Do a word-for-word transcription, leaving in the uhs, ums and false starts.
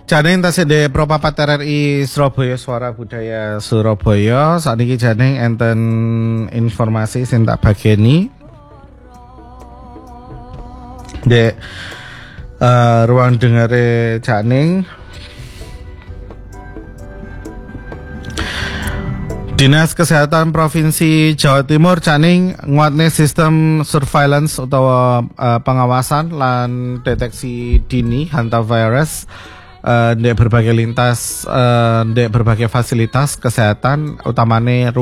Janing tasih de Propapat R R I Surabaya Suara Budaya Surabaya. Saat ini janing enten informasi sing tak bageni de uh, ruang dengare janing. Dinas Kesehatan Provinsi Jawa Timur janing nguatne sistem surveillance utawa uh, pengawasan lan deteksi dini hantavirus Uh, di berbagai lintas, uh, di berbagai fasilitas kesehatan, utamanya